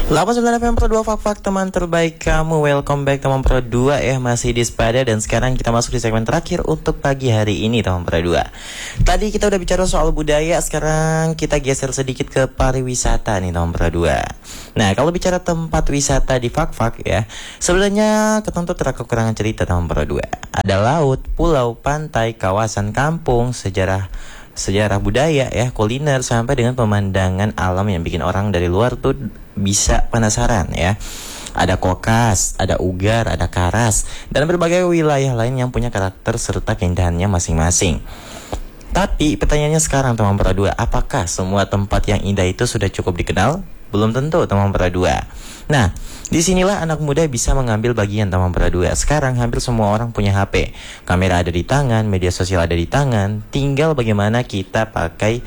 89 FM Pro 2 Fak-Fak teman terbaik kamu. Welcome back teman Pro 2 ya. Masih di Spada dan sekarang kita masuk di segmen terakhir untuk pagi hari ini teman Pro 2. Tadi kita udah bicara soal budaya, sekarang kita geser sedikit ke pariwisata nih teman Pro 2. Nah, kalau bicara tempat wisata di Fak-Fak ya, sebenarnya ketentu kekurangan cerita teman Pro 2. Ada laut, pulau, pantai, kawasan kampung, sejarah budaya ya, kuliner, sampai dengan pemandangan alam yang bikin orang dari luar tuh bisa penasaran ya. Ada kokas, ada ugar, ada karas, dan berbagai wilayah lain yang punya karakter serta keindahannya masing-masing. Tapi pertanyaannya sekarang teman Pro 2, apakah semua tempat yang indah itu sudah cukup dikenal? Belum tentu teman Pro 2. Nah, disinilah anak muda bisa mengambil bagian teman Pro 2. Sekarang hampir semua orang punya HP. Kamera ada di tangan, media sosial ada di tangan. Tinggal bagaimana kita pakai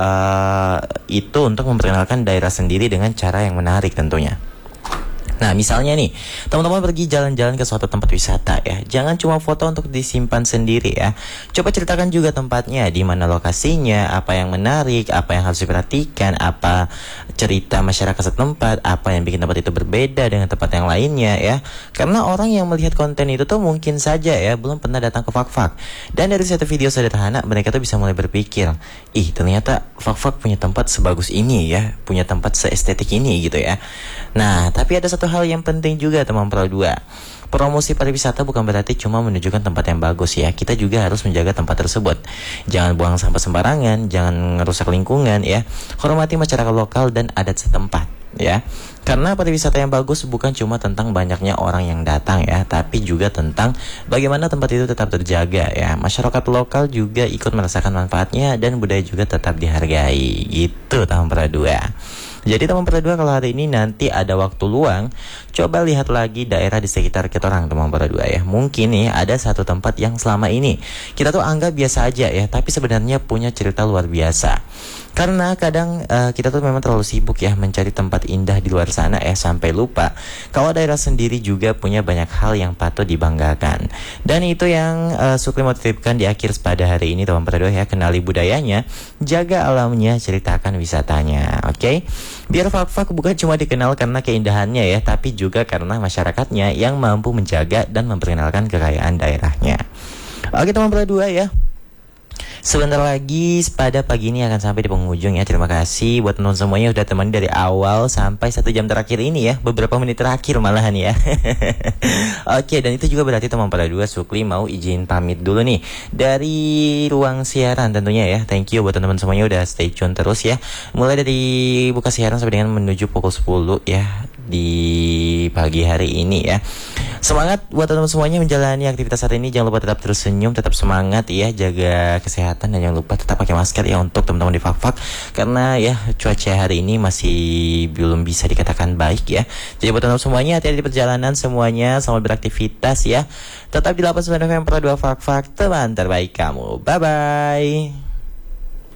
itu untuk memperkenalkan daerah sendiri dengan cara yang menarik tentunya. Nah, misalnya nih, teman-teman pergi jalan-jalan ke suatu tempat wisata ya. Jangan cuma foto untuk disimpan sendiri ya. Coba ceritakan juga tempatnya, di mana lokasinya, apa yang menarik, apa yang harus diperhatikan, apa cerita masyarakat setempat, apa yang bikin tempat itu berbeda dengan tempat yang lainnya ya. Karena orang yang melihat konten itu tuh mungkin saja ya belum pernah datang ke Fak-Fak. Dan dari satu video sederhana mereka tuh bisa mulai berpikir, ih ternyata Fak-Fak punya tempat sebagus ini ya, punya tempat seestetik ini gitu ya. Nah, tapi ada satu hal yang penting juga teman Pro 2. Promosi pariwisata bukan berarti cuma menunjukkan tempat yang bagus ya. Kita juga harus menjaga tempat tersebut. Jangan buang sampah sembarangan, jangan merusak lingkungan ya. Hormati masyarakat lokal dan adat setempat ya. Karena pariwisata yang bagus bukan cuma tentang banyaknya orang yang datang ya, tapi juga tentang bagaimana tempat itu tetap terjaga ya. Masyarakat lokal juga ikut merasakan manfaatnya dan budaya juga tetap dihargai. Gitu teman Pro 2. Jadi teman Pro 2, kalau hari ini nanti ada waktu luang, coba lihat lagi daerah di sekitar kita orang teman Pro 2 ya. Mungkin nih ada satu tempat yang selama ini kita tuh anggap biasa aja ya, tapi sebenarnya punya cerita luar biasa. Karena kadang kita tuh memang terlalu sibuk ya mencari tempat indah di luar sana ya, sampai lupa kalau daerah sendiri juga punya banyak hal yang patut dibanggakan. Dan itu yang Sukri mau titipkan di akhir pada hari ini teman Pro 2 ya. Kenali budayanya, jaga alamnya, ceritakan wisatanya. Oke? Biar Fak-Fak bukan cuma dikenal karena keindahannya ya, tapi juga karena masyarakatnya yang mampu menjaga dan memperkenalkan kekayaan daerahnya. Oke teman Pro 2 ya. Sebentar lagi pada pagi ini akan sampai di penghujung ya. Terima kasih buat teman semuanya udah temani dari awal sampai 1 jam terakhir ini ya. Beberapa menit terakhir malahan ya. Oke, dan itu juga berarti teman Pro 2 Sukli mau izin pamit dulu nih dari ruang siaran tentunya ya. Thank you buat teman-teman semuanya udah stay tune terus ya. Mulai dari buka siaran sampai dengan menuju pukul 10 ya di pagi hari ini ya. Semangat buat teman-teman semuanya menjalani aktivitas hari ini. Jangan lupa tetap tersenyum, tetap semangat ya, jaga kesehatan, dan jangan lupa tetap pakai masker ya untuk teman-teman di Fak-Fak. Karena ya cuaca hari ini masih belum bisa dikatakan baik ya. Jadi buat teman-teman semuanya, hati-hati di perjalanan semuanya, selamat beraktivitas ya. Tetap di 89 FM Pro 2 Fak-Fak, teman terbaik kamu. Bye-bye.